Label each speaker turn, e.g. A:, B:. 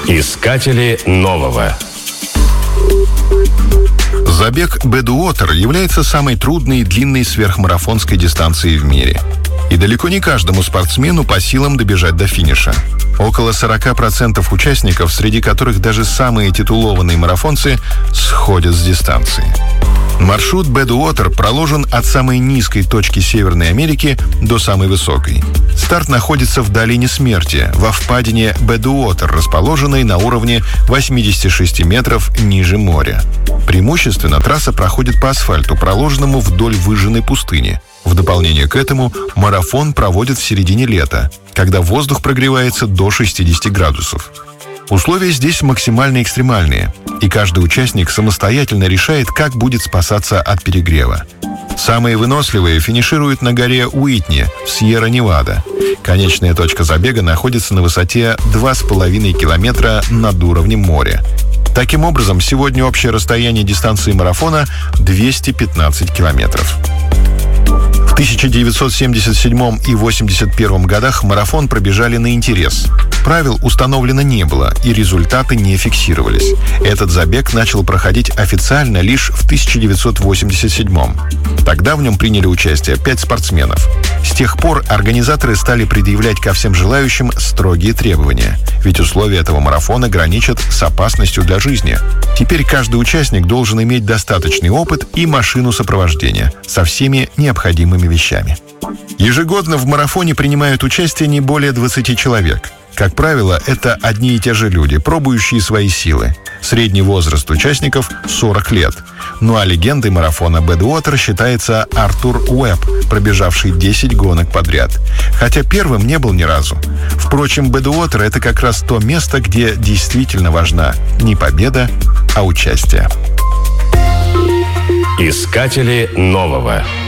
A: Искатели нового.
B: Забег Badwater является самой трудной и длинной сверхмарафонской дистанцией в мире. И далеко не каждому спортсмену по силам добежать до финиша. Около 40% участников, среди которых даже самые титулованные марафонцы, сходят с дистанции. Маршрут Badwater проложен от самой низкой точки Северной Америки до самой высокой. Старт находится в долине смерти, во впадине Badwater, расположенной на уровне 86 метров ниже моря. Преимущественно трасса проходит по асфальту, проложенному вдоль выжженной пустыни. В дополнение к этому марафон проводят в середине лета, когда воздух прогревается до 60 градусов. Условия здесь максимально экстремальные, и каждый участник самостоятельно решает, как будет спасаться от перегрева. Самые выносливые финишируют на горе Уитни в Сьерра-Невада. Конечная точка забега находится на высоте 2,5 километра над уровнем моря. Таким образом, сегодня общее расстояние дистанции марафона 215 километров. В 1977 и 1981 годах марафон пробежали на интерес. Правил установлено не было, и результаты не фиксировались. Этот забег начал проходить официально лишь в 1987. Тогда в нем приняли участие 5 спортсменов. С тех пор организаторы стали предъявлять ко всем желающим строгие требования. Ведь условия этого марафона граничат с опасностью для жизни. Теперь каждый участник должен иметь достаточный опыт и машину сопровождения со всеми необходимыми вещами. Ежегодно в марафоне принимают участие не более 20 человек. Как правило, это одни и те же люди, пробующие свои силы. Средний возраст участников – 40 лет. Ну а легендой марафона Badwater считается Артур Уэбб, пробежавший 10 гонок подряд. Хотя первым не был ни разу. Впрочем, Badwater – это как раз то место, где действительно важна не победа, а участие.
A: Искатели нового.